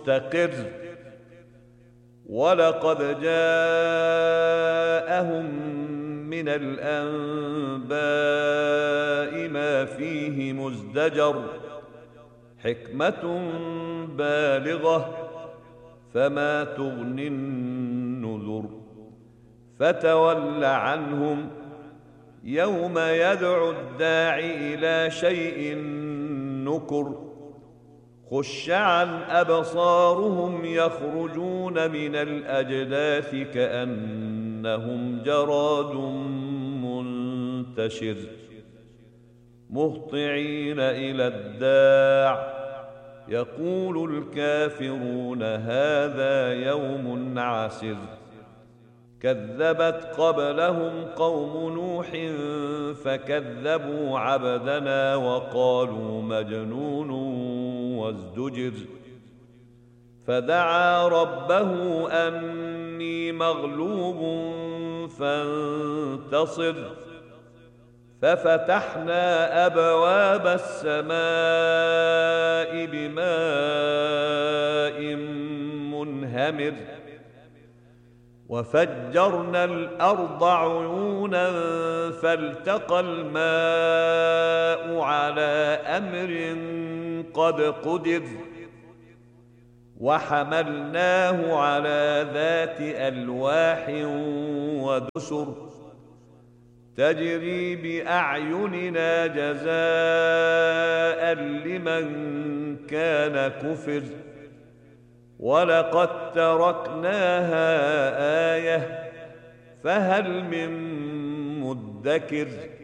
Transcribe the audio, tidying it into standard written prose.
مستقر ولقد جاءهم من الأنباء ما فيه مزدجر حكمة بالغة فما تغني النذر فتول عنهم يوم يدعو الداع إلى شيء نكر خش عن أبصارهم يخرجون من الأجداث كأنهم جراد منتشر مهطعين إلى الداع يقول الكافرون هذا يوم عسر كذبت قبلهم قوم نوح فكذبوا عبدنا وقالوا مجنون وازدجر فدعا ربه أني مغلوب فانتصر ففتحنا أبواب السماء بماء منهمر وفجرنا الأرض عيونا فالتقى الماء على أمر قد قدر وحملناه على ذات ألواح ودسر تجري بأعيننا جزاء لمن كان كفر ولقد تركناها آية فهل من مدكر